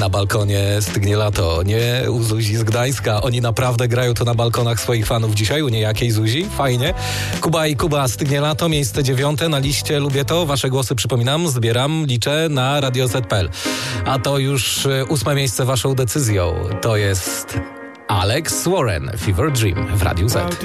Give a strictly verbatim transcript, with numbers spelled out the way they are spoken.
na balkonie Stygnie Lato, nie u Zuzi z Gdańska. Oni naprawdę grają to na balkonach swoich fanów dzisiaj, u niejakiej Zuzi. Fajnie. Kuba i Kuba, Stygnie Lato, miejsce dziewiąte na liście Lubię to. Wasze głosy, przypominam, zbieram, liczę na radio zet pe el. A to już ósme miejsce waszą decyzją. To jest Alex Warren, Fever Dream w Radiu Z.